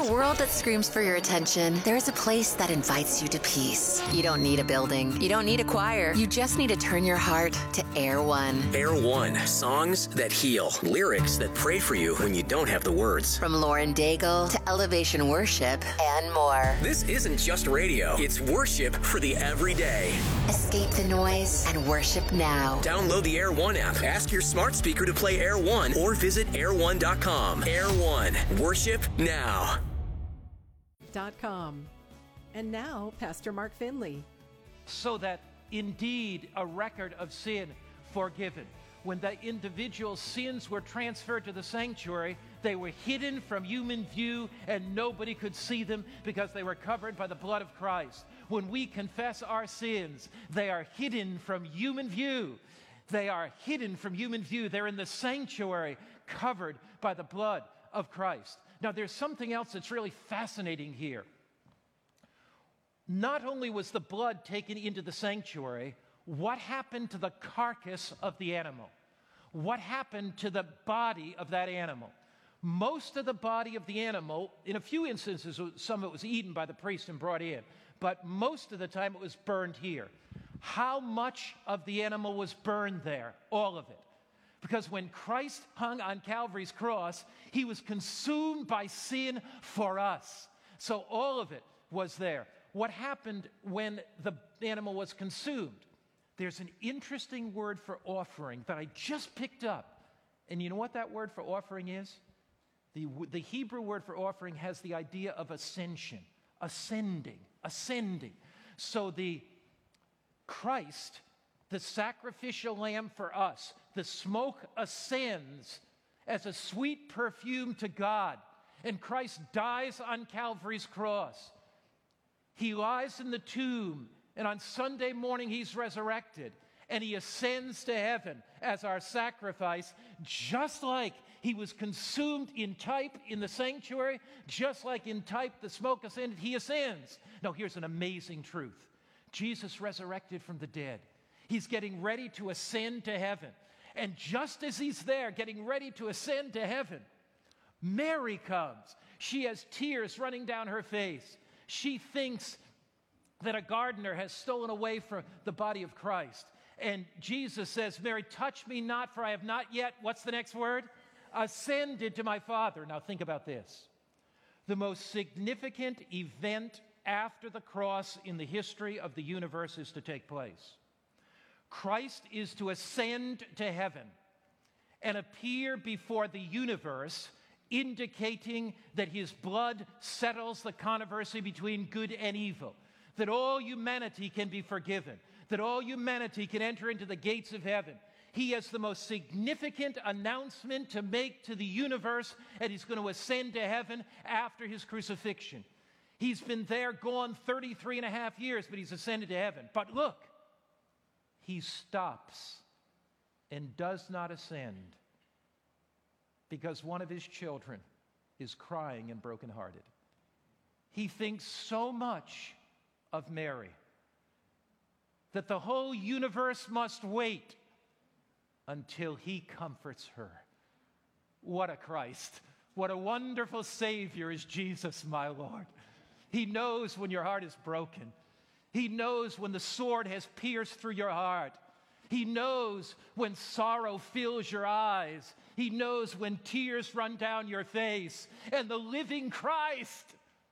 a world that screams for your attention, there is a place that invites you to peace. You don't need a building. You don't need a choir. You just need to turn your heart to Air One. Air One. Songs that heal. Lyrics that pray for you when you don't have the words. From Lauren Daigle to Elevation Worship and more. This isn't just radio. It's worship for the everyday. Escape the noise and worship now. Download the Air One app. Ask your smart speaker to play Air One or visit air1.com. Air One. Worship now. .com. And now, Pastor Mark Finley. So that indeed a record of sin forgiven. When the individual sins were transferred to the sanctuary, they were hidden from human view and nobody could see them because they were covered by the blood of Christ. When we confess our sins, they are hidden from human view. They are hidden from human view. They're in the sanctuary, covered by the blood of Christ. Now, there's something else that's really fascinating here. Not only was the blood taken into the sanctuary, what happened to the carcass of the animal? What happened to the body of that animal? Most of the body of the animal, in a few instances, some of it was eaten by the priest and brought in, but most of the time it was burned here. How much of the animal was burned there? All of it. Because when Christ hung on Calvary's cross, he was consumed by sin for us. So all of it was there. What happened when the animal was consumed? There's an interesting word for offering that I just picked up. And you know what that word for offering is? The Hebrew word for offering has the idea of ascension, ascending. So the Christ, the sacrificial lamb for us, the smoke ascends as a sweet perfume to God. And Christ dies on Calvary's cross. He lies in the tomb, and on Sunday morning he's resurrected, and he ascends to heaven as our sacrifice, just like he was consumed in type in the sanctuary, just like in type the smoke ascended, he ascends. Now here's an amazing truth. Jesus resurrected from the dead. He's getting ready to ascend to heaven. And just as he's there, getting ready to ascend to heaven, Mary comes. She has tears running down her face. She thinks that a gardener has stolen away from the body of Christ. And Jesus says, Mary, touch me not, for I have not yet, what's the next word? Ascended to my Father. Now think about this. The most significant event after the cross in the history of the universe is to take place. Christ is to ascend to heaven and appear before the universe, indicating that his blood settles the controversy between good and evil, that all humanity can be forgiven, that all humanity can enter into the gates of heaven. He has the most significant announcement to make to the universe, and he's going to ascend to heaven after his crucifixion. He's been there, gone 33 and a half years, but he's ascended to heaven. But look, he stops and does not ascend because one of his children is crying and brokenhearted. He thinks so much of Mary that the whole universe must wait until he comforts her. What a Christ. What a wonderful Savior is Jesus, my Lord. He knows when your heart is broken. He knows when the sword has pierced through your heart. He knows when sorrow fills your eyes. He knows when tears run down your face. And the living Christ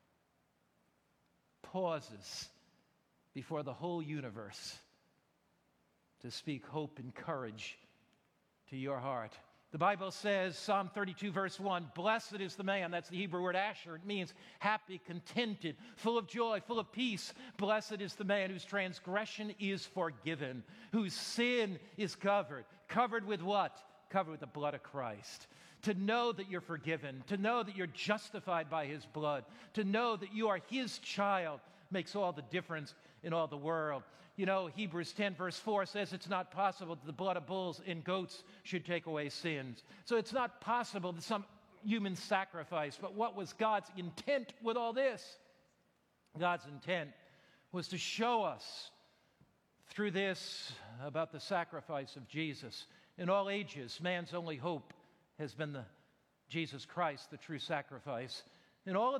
pauses before the whole universe to speak hope and courage to your heart. The Bible says, Psalm 32, verse 1, blessed is the man, that's the Hebrew word asher. It means happy, contented, full of joy, full of peace. Blessed is the man whose transgression is forgiven, whose sin is covered. Covered with what? Covered with the blood of Christ. To know that you're forgiven, to know that you're justified by his blood, to know that you are his child makes all the difference in all the world. You know, Hebrews 10 verse 4 says it's not possible that the blood of bulls and goats should take away sins. So it's not possible that some human sacrifice. But what was God's intent with all this? God's intent was to show us through this about the sacrifice of Jesus. In all ages, man's only hope has been Jesus Christ, the true sacrifice. In all